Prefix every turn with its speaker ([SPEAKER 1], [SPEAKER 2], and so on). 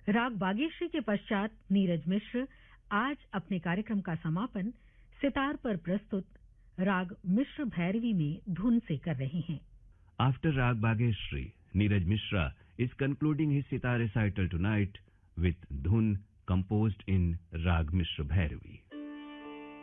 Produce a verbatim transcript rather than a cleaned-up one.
[SPEAKER 1] राग बागेश्री के पश्चात नीरज मिश्र आज अपने कार्यक्रम का समापन सितार पर प्रस्तुत राग मिश्र भैरवी में धुन से कर रहे हैं.
[SPEAKER 2] After Rag Bageshri, Neeraj Mishra is concluding his sitar recital tonight with Dhun composed in Rag Mishra Bhairavi.